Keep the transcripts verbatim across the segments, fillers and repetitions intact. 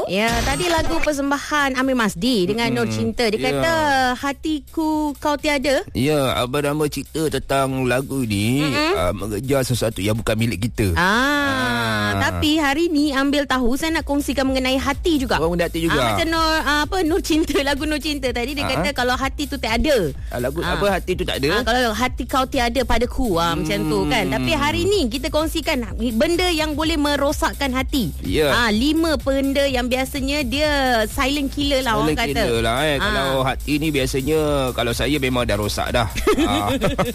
Ya, tadi lagu persembahan Amir Masdi dengan mm-hmm. Nur Cinta. Dia kata yeah. hatiku kau tiada. Ya, Abang Rama cerita tentang lagu ni mm-hmm. uh, mengejar sesuatu yang bukan milik kita. Ah, ah. Tapi hari ni ambil tahu, saya nak kongsikan mengenai hati juga. Oh, mengenai hati juga. Ah, macam Nur, uh, apa, Nur Cinta, lagu Nur Cinta tadi dia ah. kata kalau hati tu tak ada. Ah, lagu ah. apa hati tu tak ada? Ah, kalau hati kau tiada padaku, ah, hmm. macam tu kan. Tapi hari ni kita kongsikan benda yang boleh merosakkan hati. Ya. Ah, lima benda yang biasanya dia silent killer lah, silent orang kata. Killer lah eh. Ah. Kalau hati ni biasanya kalau saya memang dah rosak dah. ah.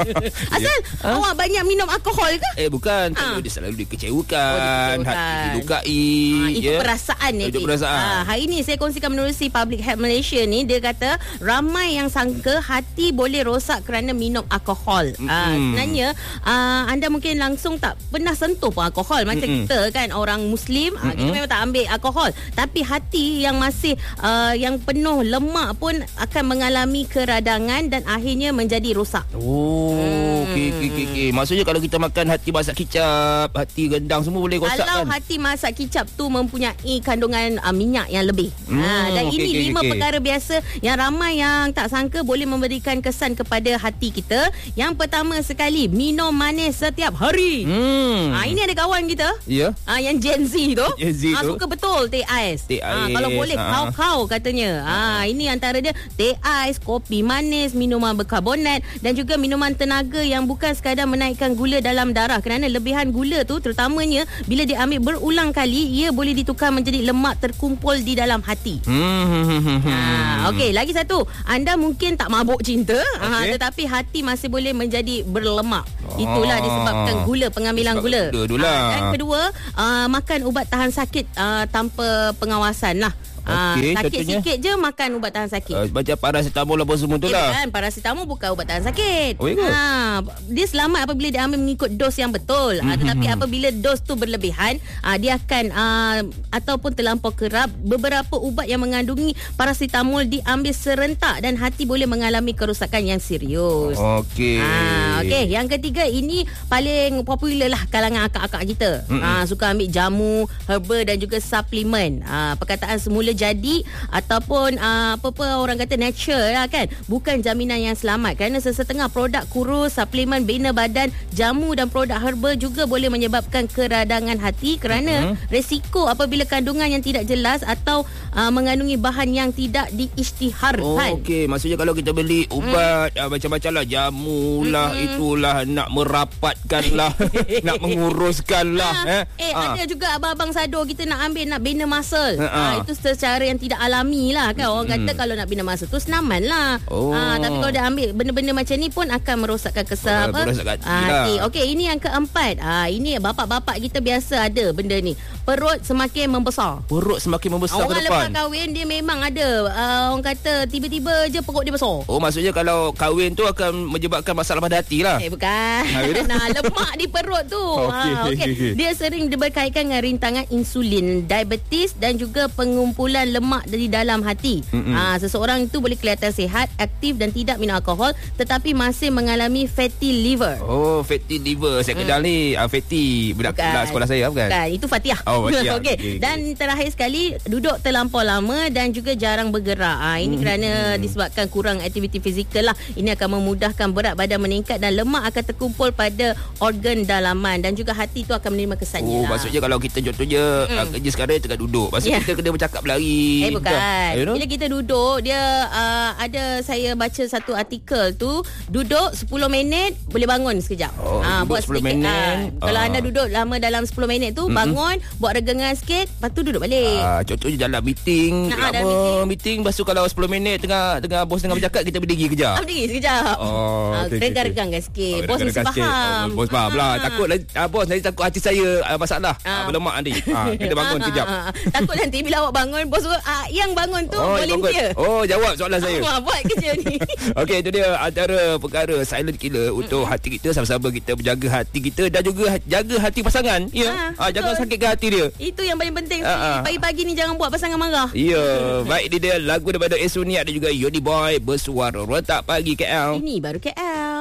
Asal ya. awak banyak minum alkohol ke? Eh bukan, ah. dia selalu dikecewakan, oh, dikecewakan. hati dilukai. Ah, itu ya. perasaan ni. Itu perasaan. Ah, hari ni saya kongsikan menerusi Public Health Malaysia ni, dia kata ramai yang sangka hati boleh rosak kerana minum alkohol. Mm-hmm. Ah, sebenarnya ah, anda mungkin langsung tak pernah sentuh pun alkohol macam mm-hmm. kita kan, orang Muslim, mm-hmm. ah, kita memang tak ambil alkohol. Tapi hati yang masih uh, yang penuh lemak pun akan mengalami keradangan dan akhirnya menjadi rosak. Oh, hmm. okey okey okey. Okay. Maksudnya kalau kita makan hati masak kicap, hati rendang semua boleh rosak kalau kan? Kalau hati masak kicap tu mempunyai kandungan uh, minyak yang lebih. Hmm, ha, dan okay, ini okay, lima okay. perkara biasa yang ramai yang tak sangka boleh memberikan kesan kepada hati kita. Yang pertama sekali, minum manis setiap hari. Hmm. Ha, ini ada kawan kita. Ya. Yeah. Ha, yang Gen Z tu. Gen Z ha, tu. Suka betul teh ais. Teh ais. Ha, kalau boleh ha. kau-kau katanya. Ha, ini antara dia teh ais, kopi manis, minuman berkarbonat dan juga minuman tenaga yang bukan sekadar menaikkan gula dalam darah. Kerana lebihan gula tu terutamanya bila diambil berulang kali, ia boleh ditukar menjadi lemak terkumpul di dalam hati. Hmm. Ha, okey, lagi satu. Anda mungkin tak mabuk cinta, okay. ha, tetapi hati masih boleh menjadi berlemak. Oh. Itulah disebabkan gula, pengambilan Sebab gula. gula ha, dan kedua, uh, makan ubat tahan sakit uh, tanpa pengawasan lah. Okay, ah, sakit contohnya? Sikit je makan ubat tahan sakit. Uh, macam paracetamol apa semua tu lah. Kan, paracetamol bukan ubat tahan sakit. Oh, ha, dia selamat apabila dia ambil mengikut dos yang betul. Mm-hmm. Ha, tetapi apabila dos tu berlebihan, ha, dia akan uh, ataupun terlampau kerap, beberapa ubat yang mengandungi paracetamol diambil serentak dan hati boleh mengalami kerosakan yang serius. Okey. Ha, okey, yang ketiga ini paling popular lah kalangan akak-akak kita. Mm-hmm. Ha, suka ambil jamu, herba dan juga suplemen. Ha, perkataan semula jadi ataupun uh, apa-apa orang kata natural lah kan, bukan jaminan yang selamat kerana sesetengah produk kurus, suplemen bina badan, jamu dan produk herba juga boleh menyebabkan keradangan hati kerana uh-huh. resiko apabila kandungan yang tidak jelas atau uh, mengandungi bahan yang tidak diisytiharkan. Oh, okey, maksudnya kalau kita beli ubat hmm. uh, macam-macam lah, jamu lah, hmm. itulah nak merapatkan lah, nak menguruskan lah. Ha. Eh, eh ha. ada juga abang-abang sado kita nak ambil, nak bina muscle. Ha. Ha, itu cara yang tidak alami lah kan. Orang kata hmm. kalau nak bina masa tu senaman lah. Oh. Ha, tapi kalau dah ambil benda-benda macam ni pun akan merosakkan kesan apa? Merosakkan hati ha, lah. Okey, okay, ini yang keempat. Ha, ini bapak-bapak kita biasa ada benda ni. Perut semakin membesar. Perut semakin membesar orang ke depan. Orang lepas kahwin dia memang ada. Uh, orang kata tiba-tiba je perut dia besar. Oh, maksudnya kalau kahwin tu akan menyebabkan masalah pada hati lah. Eh, bukan. Nah, lemak di perut tu. Okey. Ha, okay. okay. Dia sering berkaitan dengan rintangan insulin, diabetes dan juga pengumpulan lemak dari dalam hati. Ha, seseorang itu boleh kelihatan sihat, aktif dan tidak minum alkohol tetapi masih mengalami fatty liver. Oh, fatty liver. Saya kenal mm. ni uh, fatty budak, budak sekolah saya bukan? Bukan, itu Fatihah. Oh, Fatihah. okay. Okay, dan okay. terakhir sekali, duduk terlampau lama dan juga jarang bergerak. Ha, ini mm. kerana disebabkan kurang aktiviti fizikal lah. Ini akan memudahkan berat badan meningkat dan lemak akan terkumpul pada organ dalaman dan juga hati itu akan menerima kesannya. Oh, lah. maksudnya kalau kita contohnya mm. uh, kerja sekarang tengah duduk. Maksudnya yeah. kita kena bercakap lari. Eh bukan. You know? Bila kita duduk, dia uh, ada saya baca satu artikel tu, duduk sepuluh minit boleh bangun sekejap. Oh, ha, buat sepuluh minit. Uh, kalau uh. anda duduk lama dalam sepuluh minit tu, mm-hmm. bangun, buat regengan sikit, lepas tu duduk balik. Uh, contohnya dalam meeting, nah, lama dalam meeting. meeting, lepas tu kalau sepuluh minit tengah tengah bos tengah bercakap, kita berdiri kejap. Ah, berdiri sekejap. Oh, uh, okay, regang-regangkan sikit. Oh, bos mesti faham. Oh, bos faham lah. Takut uh, bos nanti takut hati saya uh, masalah. Uh. Uh, berlemak nanti. Uh, kita bangun kejap. Takut nanti bila awak bangun, bos uh, yang bangun tu oh, volunteer. Oh, jawab soalan saya. Oh, buat kerja ni. Okey, itu dia antara perkara silent killer untuk mm-hmm. hati kita. Sama-sama kita menjaga hati kita dan juga jaga hati pasangan. Ya. Ha, ha, jangan sakitkan hati dia. Itu yang paling penting. Ha, ha. Pagi-pagi ni jangan buat pasangan marah. Ya, baik, ini dia lagu daripada Esuniat dan juga Yodi Boy bersuara Rotak Pagi K L. Ini baru K L.